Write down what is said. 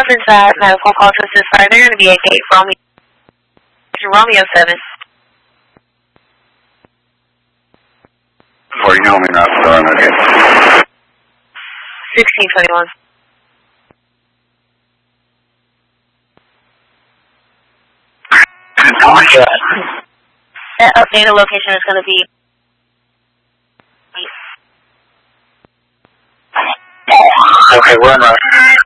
reference that medical call to assist. They're going to be at gate Romeo 7. Before you know me, not starting, okay. 1621. That updated location is going to be... Okay, we're in rush.